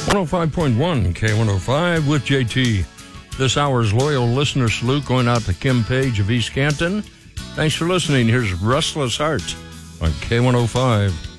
105.1 K105 with JT. This hour's loyal listener salute going out to Kim Page of East Canton. Thanks for listening. Here's Restless Heart on K105.